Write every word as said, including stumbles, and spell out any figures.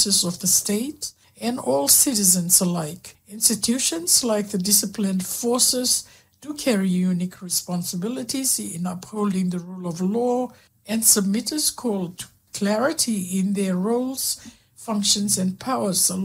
forces of the state and all citizens alike. Institutions like the disciplined forces do carry unique responsibilities in upholding the rule of law, and submitters call to clarity in their roles, functions, and powers along